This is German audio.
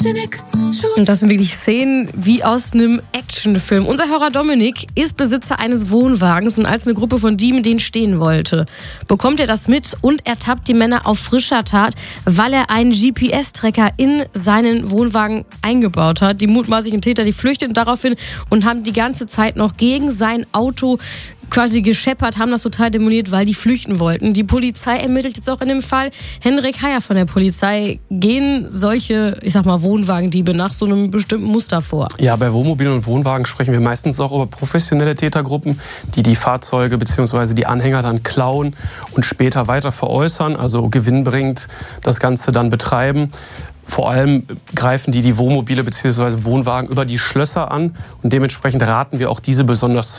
Und das sind wirklich Szenen wie aus einem Actionfilm. Unser Hörer Dominik ist Besitzer eines Wohnwagens und als eine Gruppe von Dieben den stehlen wollte, bekommt er das mit und ertappt die Männer auf frischer Tat, weil er einen GPS-Tracker in seinen Wohnwagen eingebaut hat. Die mutmaßlichen Täter, die flüchteten daraufhin und haben die ganze Zeit noch gegen sein Auto quasi gescheppert, haben das total demoliert, weil die flüchten wollten. Die Polizei ermittelt jetzt auch in dem Fall. Henrik Heyer von der Polizei. Gehen solche, ich sag mal, Wohnwagendiebe nach so einem bestimmten Muster vor? Ja, bei Wohnmobilen und Wohnwagen sprechen wir meistens auch über professionelle Tätergruppen, die die Fahrzeuge bzw. die Anhänger dann klauen und später weiter veräußern, also gewinnbringend das Ganze dann betreiben. Vor allem greifen die Wohnmobile bzw. Wohnwagen über die Schlösser an und dementsprechend raten wir auch diese besonders